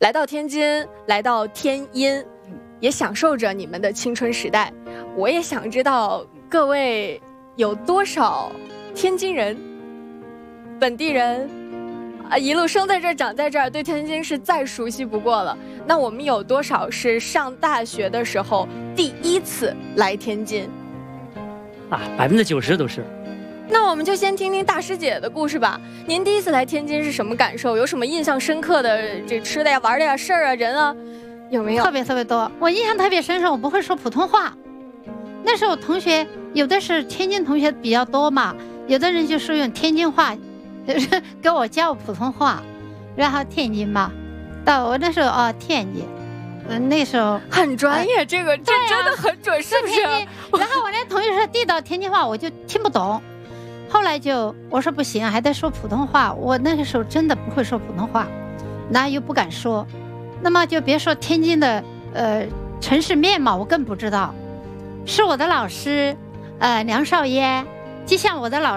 来到天津，来到天阴，也享受着你们的青春时代。我也想知道各位有多少天津人、本地人啊，一路生在这儿长在这儿，对天津是再熟悉不过了。那我们有多少是上大学的时候第一次来天津啊？90%都是。 那我们就先听听大师姐的故事吧。您第一次来天津是什么感受？有什么印象深刻的这吃的呀、玩的呀、事儿啊、人啊，有没有？ 特别多。我印象特别深是我不会说普通话。那时候同学有的是天津同学比较多嘛，有的人就是用天津话，就是跟我教普通话，然后天津嘛，到我那时候天津。那时候很专业，这真的很准，是不是？ 然后我那同学说地道天津话，我就听不懂。后来我说不行，还得说普通话。我那个时候真的不会说普通话，那又不敢说，那么就别说天津的城市面貌，我更不知道。是我的老师梁少爷，就像我的老